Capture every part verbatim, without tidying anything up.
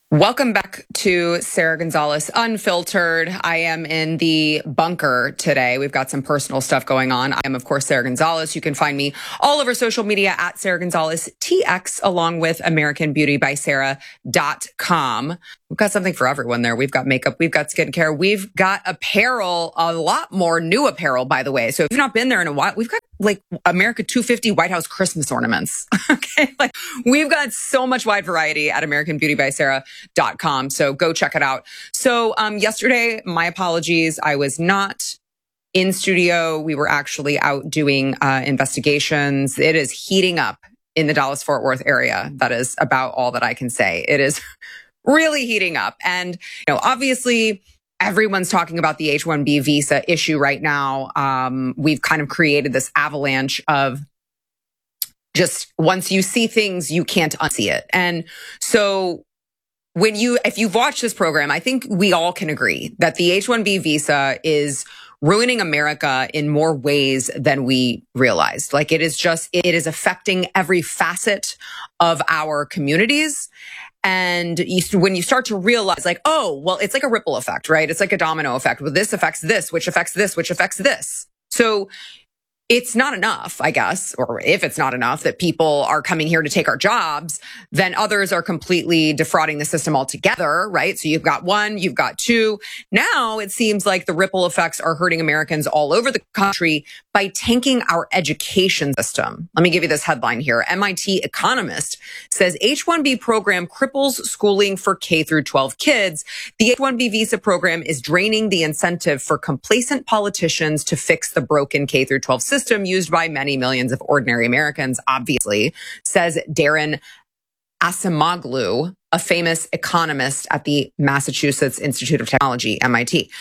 Welcome back to Sara Gonzales Unfiltered. I am in the bunker today. We've got some personal stuff going on. I am, of course, Sara Gonzales. You can find me all over social media at Sara Gonzales T X, along with American Beauty by Sara dot com. We've got something for everyone there. We've got makeup. We've got skincare. We've got apparel, a lot more new apparel, by the way. So if you've not been there in a while, we've got like America two fifty White House Christmas ornaments. Okay. Like we've got so much wide variety at American Beauty by Sara dot com. So go check it out. So, um, yesterday, my apologies. I was not in studio. We were actually out doing, uh, investigations. It is heating up in the Dallas Fort Worth area. That is about all that I can say. It is really heating up. And, you know, obviously, everyone's talking about the H one B visa issue right now. Um, we've kind of created this avalanche of just once you see things, you can't unsee it. And so when you, if you've watched this program, I think we all can agree that the H one B visa is ruining America in more ways than we realized. Like it is just, it is affecting every facet of our communities. And you, when you start to realize like, oh, well, it's like a ripple effect, right? It's like a domino effect. Well, this affects this, which affects this, which affects this. So it's not enough, I guess, or if it's not enough that people are coming here to take our jobs, then others are completely defrauding the system altogether, right? So you've got one, you've got two. Now it seems like the ripple effects are hurting Americans all over the country by tanking our education system. Let me give you this headline here. M I T economist says H one B program cripples schooling for K through twelve kids. The H one B visa program is draining the incentive for complacent politicians to fix the broken K through twelve system. System used by many millions of ordinary Americans, obviously, says Darren Acemoglu, a famous economist at the Massachusetts Institute of Technology, M I T.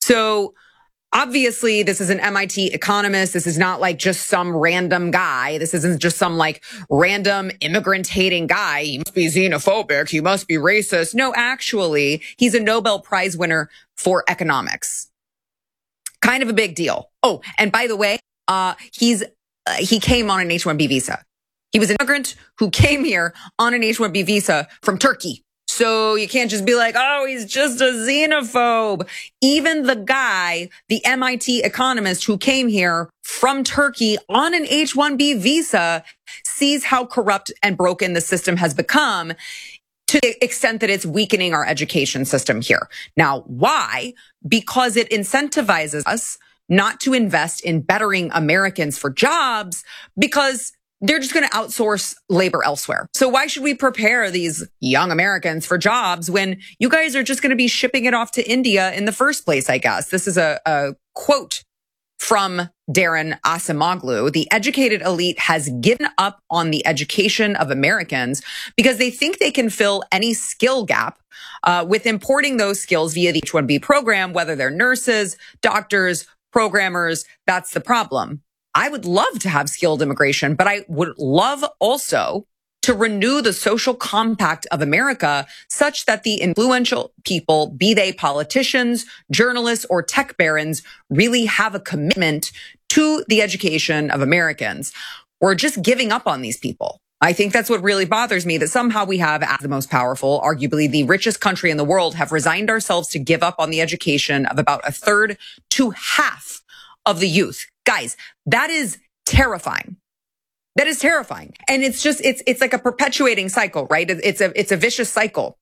So obviously, this is an M I T economist. This is not like just some random guy. This isn't just some like random immigrant hating guy. He must be xenophobic. He must be racist. No, actually, he's a Nobel Prize winner for economics. Kind of a big deal. Oh, and by the way, Uh, he's, uh, he came on an H one B visa. He was an immigrant who came here on an H one B visa from Turkey. So you can't just be like, oh, he's just a xenophobe. Even the guy, the M I T economist who came here from Turkey on an H one B visa sees how corrupt and broken the system has become to the extent that it's weakening our education system here. Now, why? Because it incentivizes us not to invest in bettering Americans for jobs because they're just going to outsource labor elsewhere. So why should we prepare these young Americans for jobs when you guys are just going to be shipping it off to India in the first place, I guess? This is a, a quote from Darren Acemoglu. The educated elite has given up on the education of Americans because they think they can fill any skill gap uh, with importing those skills via the H one B program, whether they're nurses, doctors, programmers. That's the problem. I would love to have skilled immigration, but I would love also to renew the social compact of America such that the influential people, be they politicians, journalists, or tech barons, really have a commitment to the education of Americans. We're just giving up on these people. I think that's what really bothers me, that somehow we have, as the most powerful, arguably the richest country in the world, have resigned ourselves to give up on the education of about a third to half of the youth. Guys, that is terrifying. That is terrifying. And it's just, it's, it's like a perpetuating cycle, right? It's a, it's a vicious cycle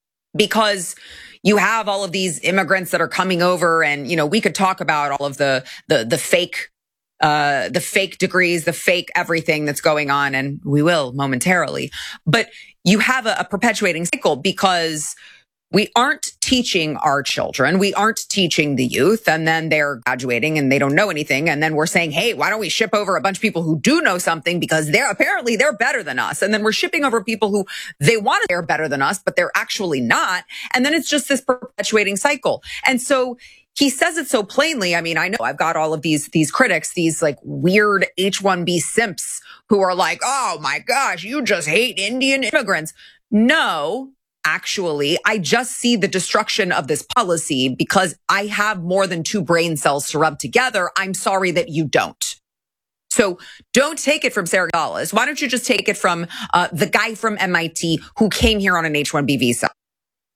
because you have all of these immigrants that are coming over and, you know, we could talk about all of the, the, the fake Uh, the fake degrees, the fake everything that's going on, and we will momentarily. But you have a, a perpetuating cycle because we aren't teaching our children, we aren't teaching the youth, and then they're graduating and they don't know anything. And then we're saying, hey, why don't we ship over a bunch of people who do know something because they're apparently they're better than us. And then we're shipping over people who they want to they're better than us, but they're actually not. And then it's just this perpetuating cycle. And so he says it so plainly. I mean, I know I've got all of these, these critics, these like weird H one B simps who are like, oh my gosh, you just hate Indian immigrants. No, actually, I just see the destruction of this policy because I have more than two brain cells to rub together. I'm sorry that you don't. So don't take it from Sara Gonzales. Why don't you just take it from uh, the guy from M I T who came here on an H one B visa?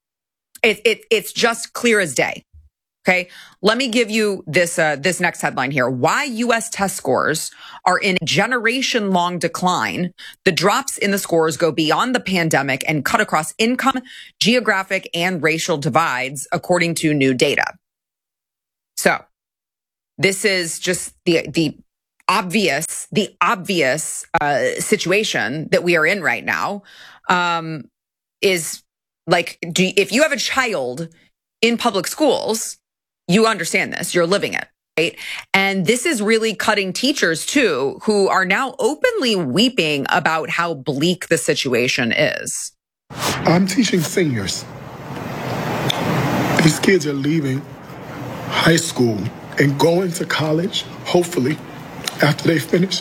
It, it, it's just clear as day. Okay. Let me give you this, uh, this next headline here. Why U S test scores are in generation long decline. The drops in the scores go beyond the pandemic and cut across income, geographic, and racial divides, according to new data. So this is just the, the obvious, the obvious, uh, situation that we are in right now, um, is like, do you, if you have a child in public schools, you understand this, you're living it, right? And this is really cutting teachers too, who are now openly weeping about how bleak the situation is. I'm teaching seniors. These kids are leaving high school and going to college, hopefully, after they finish.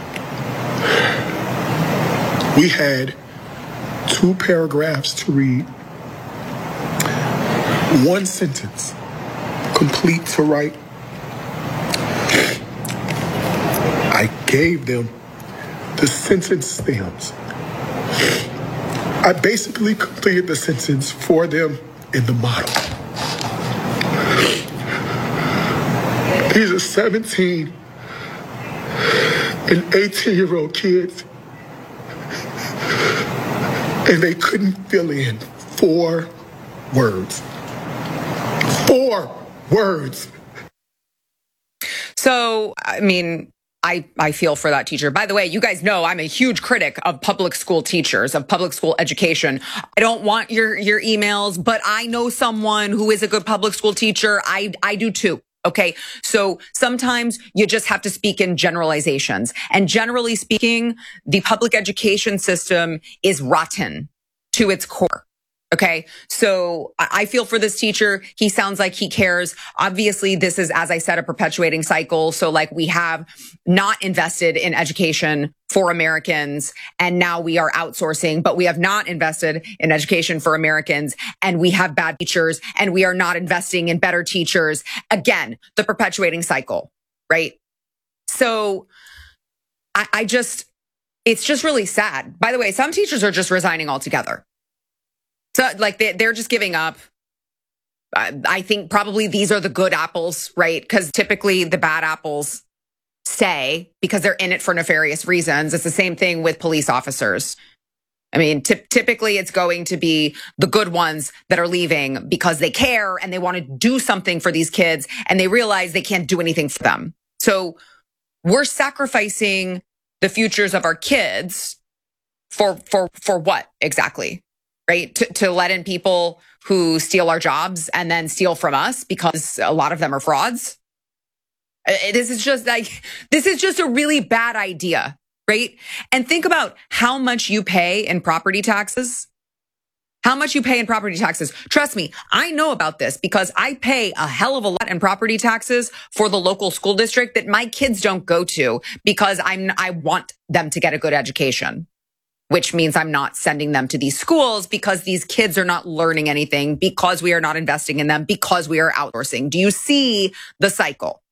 We had two paragraphs to read, one sentence complete to write. I gave them the sentence stems. I basically completed the sentence for them in the model. These are seventeen and eighteen year old kids, and they couldn't fill in four words. Four words. So, I mean, I, I feel for that teacher. By the way, you guys know I'm a huge critic of public school teachers, of public school education. I don't want your, your emails, but I know someone who is a good public school teacher. I, I do too. Okay. So sometimes you just have to speak in generalizations. And generally speaking, the public education system is rotten to its core. Okay. So I feel for this teacher. He sounds like he cares. Obviously, this is, as I said, a perpetuating cycle. So like we have not invested in education for Americans, and now we are outsourcing, but we have not invested in education for Americans, and we have bad teachers, and we are not investing in better teachers. Again, the perpetuating cycle, right? So I, I just, it's just really sad. By the way, some teachers are just resigning altogether. So like they, they're just giving up. I, I think probably these are the good apples, right? Because typically the bad apples stay because they're in it for nefarious reasons. It's the same thing with police officers. I mean, t- typically it's going to be the good ones that are leaving because they care and they want to do something for these kids, and they realize they can't do anything for them. So we're sacrificing the futures of our kids for, for, for what exactly? Right? To, to let in people who steal our jobs and then steal from us because a lot of them are frauds. This is just like, this is just a really bad idea, right? And think about how much you pay in property taxes. How much you pay in property taxes. Trust me, I know about this because I pay a hell of a lot in property taxes for the local school district that my kids don't go to because I'm, I want them to get a good education, which means I'm not sending them to these schools because these kids are not learning anything, because we are not investing in them, because we are outsourcing. Do you see the cycle?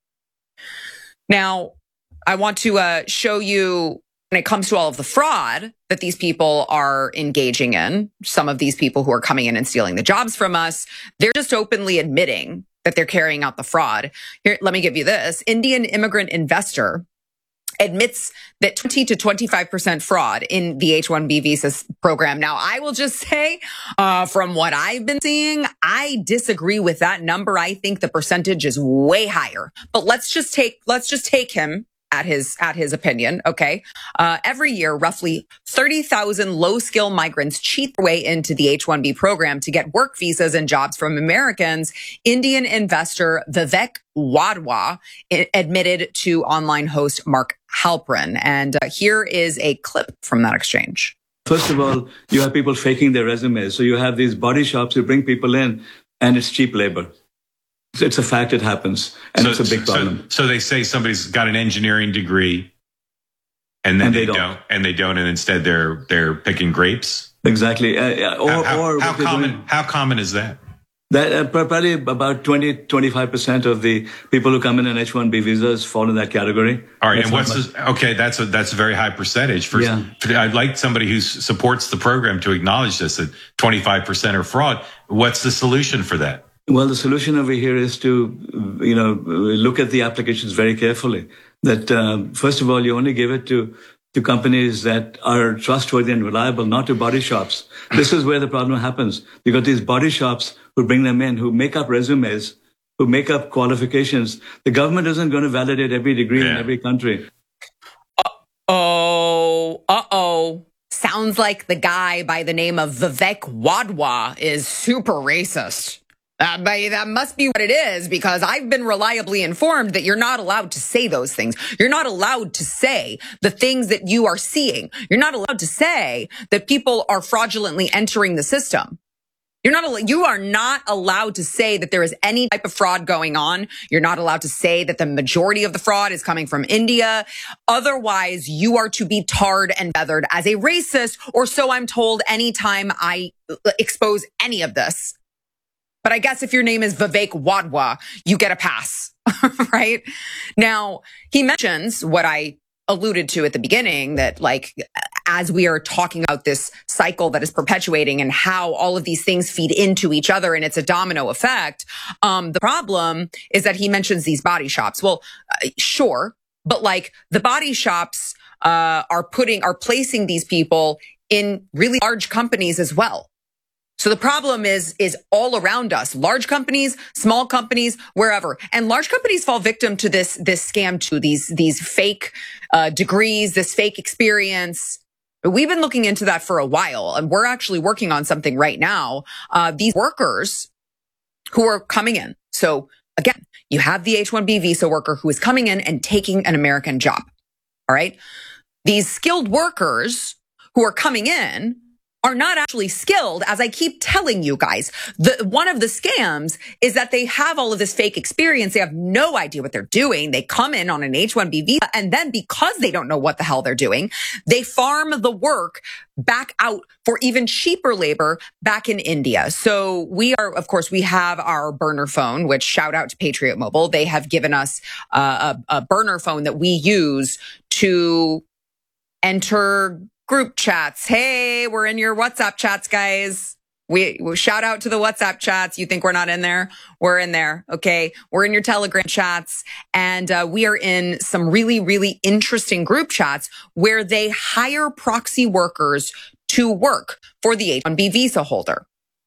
Now, I want to uh, show you when it comes to all of the fraud that these people are engaging in, some of these people who are coming in and stealing the jobs from us, they're just openly admitting that they're carrying out the fraud. Here, let me give you this. Indian immigrant investor admits that twenty to twenty-five percent fraud in the H one B visa program. Now, I will just say, uh, from what I've been seeing, I disagree with that number. I think the percentage is way higher, but let's just take, let's just take him at his, at his opinion. Okay. Uh, every year, roughly thirty thousand low skill migrants cheat their way into the H one B program to get work visas and jobs from Americans. Indian investor Vivek Wadhwa admitted to online host Mark Halperin. And uh, here is a clip from that exchange. First of all, you have people faking their resumes. So you have these body shops who bring people in, and it's cheap labor. It's a fact, it happens, and so, it's a big problem. So, so they say somebody's got an engineering degree, and then and they, they don't. don't, and they don't, and instead they're they're picking grapes. Exactly. Uh, or, how, or how common? Doing, how common is that? That uh, probably about twenty, twenty-five percent of the people who come in on H one B visas fall in that category. All right. That's and what's this? Okay. That's a, that's a very high percentage. For, yeah. I'd like somebody who supports the program to acknowledge this, that twenty-five percent are fraud. What's the solution for that? Well, the solution over here is to, you know, look at the applications very carefully. That, uh, first of all, you only give it to to companies that are trustworthy and reliable, not to body shops. This is where the problem happens. You got these body shops who bring them in, who make up resumes, who make up qualifications. The government isn't going to validate every degree yeah. in every country. Uh-oh, uh-oh. Sounds like the guy by the name of Vivek Wadhwa is super racist. Uh, but that must be what it is, because I've been reliably informed that you're not allowed to say those things. You're not allowed to say the things that you are seeing. You're not allowed to say that people are fraudulently entering the system. You're not, you are not allowed to say that there is any type of fraud going on. You're not allowed to say that the majority of the fraud is coming from India. Otherwise, you are to be tarred and feathered as a racist, or so I'm told anytime I expose any of this. But I guess if your name is Vivek Wadhwa, you get a pass, right? Now, he mentions what I alluded to at the beginning, that like, as we are talking about this cycle that is perpetuating and how all of these things feed into each other and it's a domino effect, um, the problem is that he mentions these body shops. Well, uh, sure, but like the body shops uh, are putting, are placing these people in really large companies as well. So the problem is, is all around us, large companies, small companies, wherever. And large companies fall victim to this, this scam too, these, these fake, uh, degrees, this fake experience. We've been looking into that for a while, and we're actually working on something right now. Uh, these workers who are coming in. So again, you have the H one B visa worker who is coming in and taking an American job. All right. These skilled workers who are coming in are not actually skilled, as I keep telling you guys. The, one of the scams is that they have all of this fake experience. They have no idea what they're doing. They come in on an H one B visa, and then because they don't know what the hell they're doing, they farm the work back out for even cheaper labor back in India. So we are, of course, we have our burner phone, which shout out to Patriot Mobile. They have given us uh, a, a burner phone that we use to enter group chats. Hey, we're in your WhatsApp chats, guys. We, we shout out to the WhatsApp chats. You think we're not in there? We're in there. Okay. We're in your Telegram chats. And uh, we are in some really, really interesting group chats where they hire proxy workers to work for the H one B visa holder.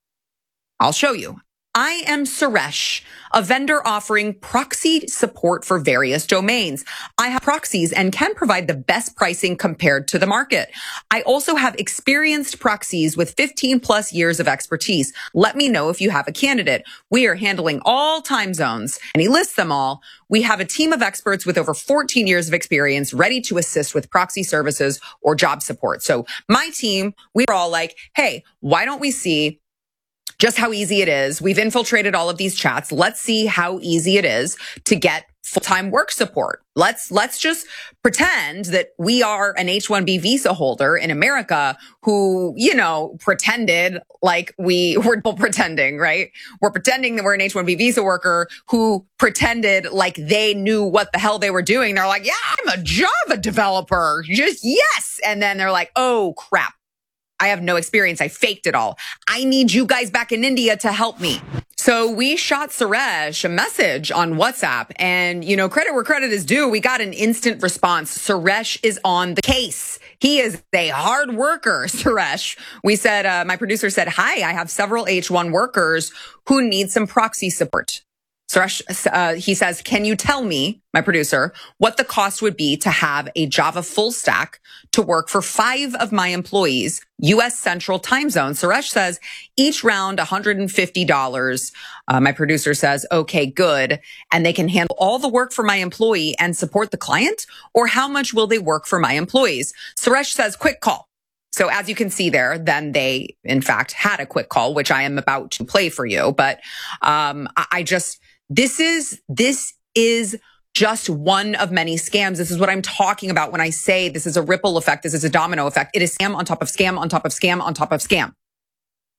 I'll show you. I am Suresh, a vendor offering proxy support for various domains. I have proxies and can provide the best pricing compared to the market. I also have experienced proxies with fifteen plus years of expertise. Let me know if you have a candidate. We are handling all time zones, and he lists them all. We have a team of experts with over fourteen years of experience ready to assist with proxy services or job support. So my team, we were all like, hey, why don't we see just how easy it is. We've infiltrated all of these chats. Let's see how easy it is to get full-time work support. Let's, let's just pretend that we are an H one B visa holder in America who, you know, pretended like we were pretending, right? We're pretending that we're an H one B visa worker who pretended like they knew what the hell they were doing. They're like, yeah, I'm a Java developer. Just yes. And then they're like, oh crap. I have no experience. I faked it all. I need you guys back in India to help me. So we shot Suresh a message on WhatsApp, and, you know, credit where credit is due. We got an instant response. Suresh is on the case. He is a hard worker, Suresh. We said, uh, my producer said, hi, I have several H one workers who need some proxy support. Suresh, uh, he says, can you tell me, my producer, what the cost would be to have a Java full stack to work for five of my employees, U S Central Time Zone? Suresh says, each round one hundred fifty dollars. Uh, my producer says, okay, good. And they can handle all the work for my employee and support the client? Or how much will they work for my employees? Suresh says, quick call. So as you can see there, then they, in fact, had a quick call, which I am about to play for you. But um, I just... This is, this is just one of many scams. This is what I'm talking about when I say this is a ripple effect. This is a domino effect. It is scam on top of scam on top of scam on top of scam.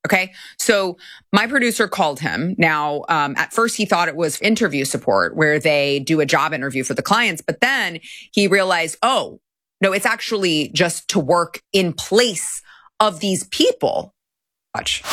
Okay. So my producer called him. Now, um, at first he thought it was interview support where they do a job interview for the clients, but then he realized, oh, no, it's actually just to work in place of these people. Watch.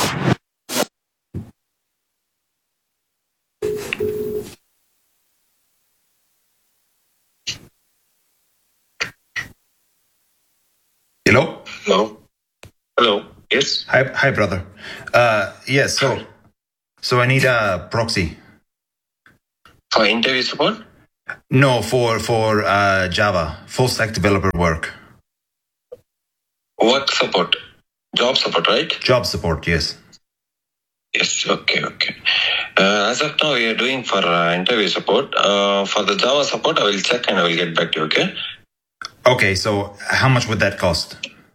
Hello? Hello. Hello. Yes. Hi, hi, brother. Uh, yes. So, so I need a proxy. For interview support? No, for for uh, Java full stack developer work. What support? Job support, right? Job support. Yes. Yes. Okay. Okay. Uh, as of now, we are doing for uh, interview support. Uh, for the Java support, I will check and I will get back to you. Okay. Okay. So, how much would that cost?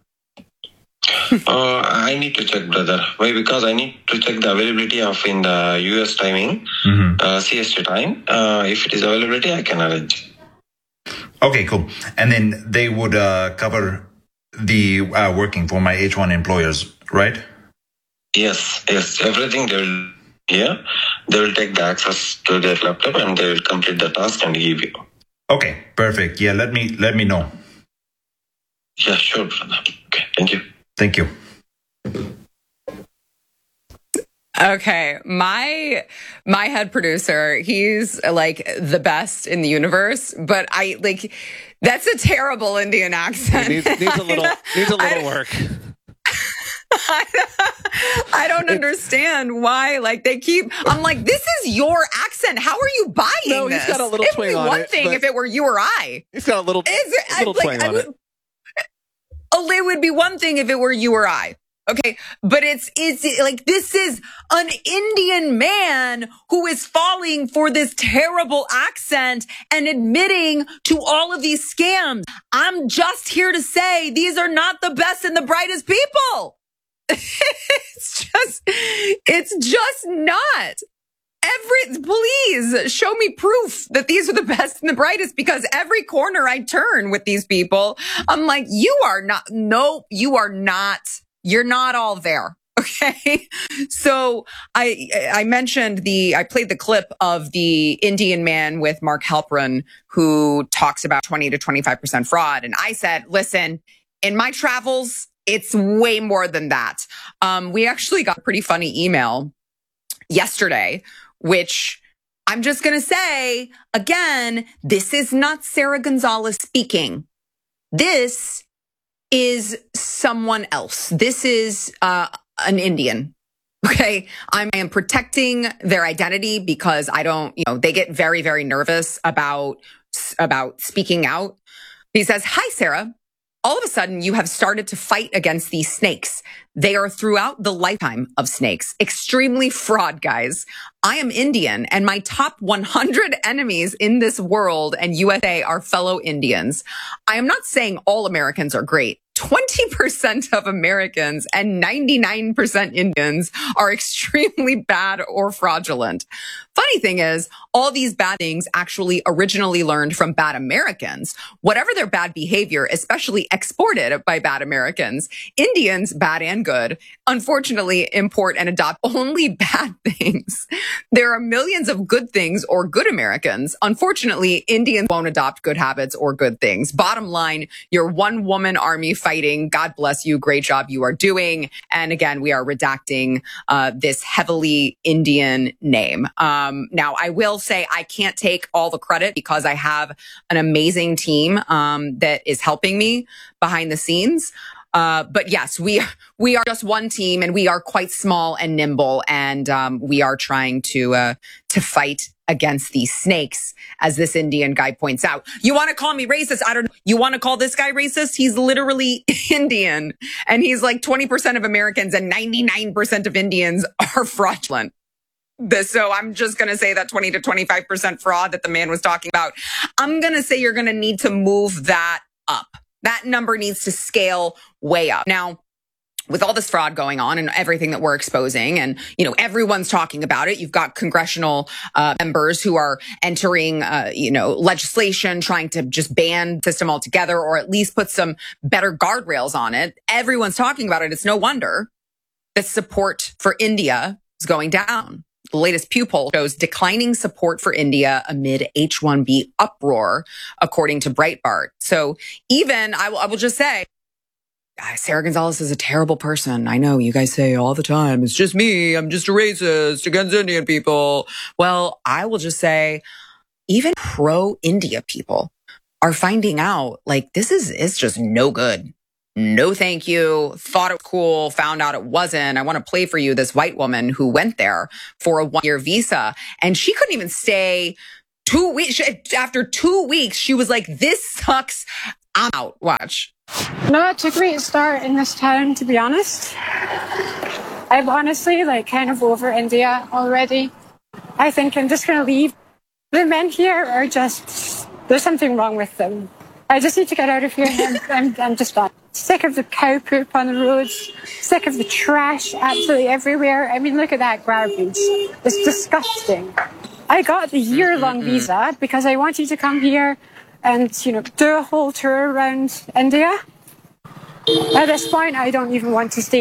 uh, I need to check, brother. Why? Because I need to check the availability of in the U S timing, Mm-hmm. uh, C S T time. Uh, if it is availability, I can arrange. Okay, cool. And then they would uh, cover the uh, working for my H one employers, right? Yes. Yes. Everything they will here. They will take the access to their laptop and they will complete the task and give you. Okay, perfect. Yeah, let me let me know. Yeah. Sure, brother. Okay. Thank you. Thank you. Okay, my my head producer, he's like the best in the universe, but I like that's a terrible Indian accent. It needs, needs a little needs a little I, work. I, I don't understand why. Like they keep. I'm like, this is your accent. How are you buying No, this? he's got a little it twang would be on one it, thing but- if it were you or I. He's got a little Is it, little like, twang I on would, it. Oh, it would be one thing if it were you or I. Okay. But it's, it's like, this is an Indian man who is falling for this terrible accent and admitting to all of these scams. I'm just here to say these are not the best and the brightest people. It's just, it's just not. Every, please show me proof that these are the best and the brightest, because every corner I turn with these people, I'm like, you are not, no, you are not, you're not all there. Okay. So I, I mentioned the, I played the clip of the Indian man with Mark Halperin who talks about twenty to twenty-five percent fraud. And I said, listen, in my travels, it's way more than that. Um, we actually got a pretty funny email yesterday, which I'm just going to say, again, this is not Sarah Gonzalez speaking. This is someone else. This is uh, an Indian. Okay. I am protecting their identity because I don't, you know, they get very, very nervous about, about speaking out. He says, hi, Sarah. All of a sudden, you have started to fight against these snakes. They are throughout the lifetime of snakes. Extremely fraud, guys. I am Indian, and my top one hundred enemies in this world and U S A are fellow Indians. I am not saying all Americans are great. twenty percent of Americans and ninety-nine percent Indians are extremely bad or fraudulent. Funny thing is, all these bad things actually originally learned from bad Americans. Whatever their bad behavior, especially exported by bad Americans, Indians, bad and good, unfortunately import and adopt only bad things. There are millions of good things or good Americans. Unfortunately, Indians won't adopt good habits or good things. Bottom line, you're one woman army fighting. God bless you. Great job you are doing. And again, we are redacting uh, this heavily Indian name. Um, now, I will say I can't take all the credit because I have an amazing team um, that is helping me behind the scenes. Uh, but yes, we we are just one team, and we are quite small and nimble, and um, we are trying to uh, to fight against these snakes, as this Indian guy points out. You want to call me racist? I don't know. You want to call this guy racist? He's literally Indian, and he's like twenty percent of Americans and ninety-nine percent of Indians are fraudulent. So I'm just going to say that twenty to twenty-five percent fraud that the man was talking about. I'm going to say you're going to need to move that up. That number needs to scale way up. Now, with all this fraud going on and everything that we're exposing, and, you know, everyone's talking about it. You've got congressional uh, members who are entering, uh, you know, legislation trying to just ban the system altogether, or at least put some better guardrails on it. Everyone's talking about it. It's no wonder. that support for India is going down. The latest Pew poll shows declining support for India amid H one B uproar, according to Breitbart. So even, I will, I will just say, Sara Gonzales is a terrible person. I know you guys say all the time, it's just me, I'm just a racist against Indian people. Well, I will just say, even pro-India people are finding out, like, this is, it's just no good. No, thank you. Thought it was cool, found out it wasn't. I want to play for you this white woman who went there for a one-year visa, and she couldn't even stay two weeks. After two weeks, she was like, this sucks. I'm out. Watch. No, it took me to start in this town, to be honest. I'm honestly, like, kind of over India already. I think I'm just going to leave. The men here are just, there's something wrong with them. I just need to get out of here. I'm, I'm, I'm just done. Sick of the cow poop on the roads. Sick of the trash absolutely everywhere. I mean, look at that garbage. It's disgusting. I got the year-long mm-hmm. visa because I wanted to come here and, you know, do a whole tour around India. At this point, I don't even want to stay.